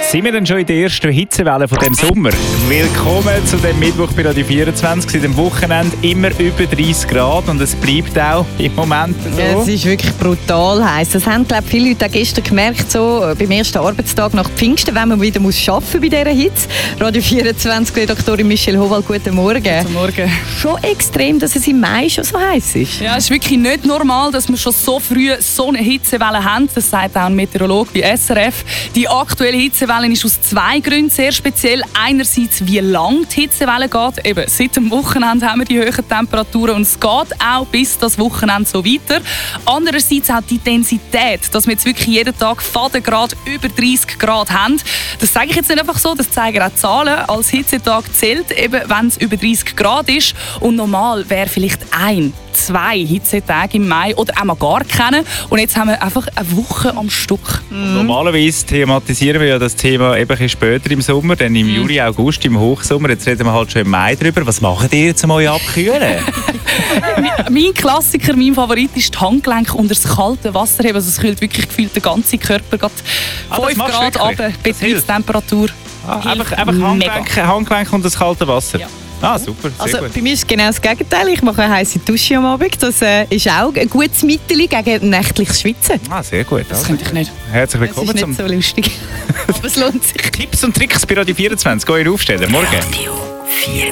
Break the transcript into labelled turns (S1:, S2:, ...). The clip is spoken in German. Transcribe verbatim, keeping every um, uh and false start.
S1: Sind wir denn schon in der ersten Hitzewelle von dem Sommer? Willkommen zu dem Mittwoch bei Radio vierundzwanzig. Seit dem Wochenende immer über dreißig Grad und es bleibt auch im Moment so.
S2: Ja, es ist wirklich brutal heiß. Das haben, glaube ich, viele Leute auch gestern gemerkt, so beim ersten Arbeitstag nach Pfingsten, wenn man wieder muss arbeiten bei dieser Hitze. Radio vierundzwanzig-Redaktorin Michelle Howald, guten Morgen.
S3: Guten Morgen.
S2: Schon extrem, dass es im Mai schon so heiß ist.
S3: Ja, es ist wirklich nicht normal, dass wir schon so früh so eine Hitzewelle haben. Das sagt auch ein Meteorologe bei S R F. Die aktuelle Hitzewelle ist aus zwei Gründen sehr speziell. Einerseits, wie lang die Hitzewelle geht. Eben, seit dem Wochenende haben wir die hohen Temperaturen und es geht auch bis das Wochenende so weiter. Andererseits auch die Intensität, dass wir jetzt wirklich jeden Tag Fadengrad über dreißig Grad haben. Das sage ich jetzt nicht einfach so, das zeigen auch die Zahlen. Als Hitzetag zählt eben, wenn es über dreißig Grad ist. Und normal wäre vielleicht ein, zwei Hitzetage im Mai oder auch mal gar keine. Und jetzt haben wir einfach eine Woche am Stück.
S1: Mhm. Normalerweise thematisieren wir ja das Thema eben ein später im Sommer, dann im mhm. Juli, August, im Hochsommer. Jetzt reden wir halt schon im Mai drüber. Was macht ihr jetzt, um euch abkühlen?
S3: Mein Klassiker, mein Favorit ist die Handgelenke unter das kalte Wasser heben. Also es kühlt wirklich gefühlt den ganzen Körper gerade
S1: ah,
S3: fünf Grad runter, Betriebstemperatur.
S1: Ah, einfach einfach Handgelenke, Handgelenke unter das kalte Wasser?
S3: Ja.
S1: Ah, super, sehr
S2: also,
S1: gut.
S2: Bei mir ist genau das Gegenteil. Ich mache eine heiße Dusche am Abend. Das äh, ist auch ein gutes Mittel gegen nächtliches Schwitzen.
S1: Ah, sehr gut.
S3: Das könnte ich nicht.
S1: Herzlich willkommen.
S2: Das ist nicht
S1: zum
S2: so lustig. Aber es lohnt sich.
S1: Tipps und Tricks bei Radio vierundzwanzig. Gehen aufstellen. Morgen.
S4: Radio vier.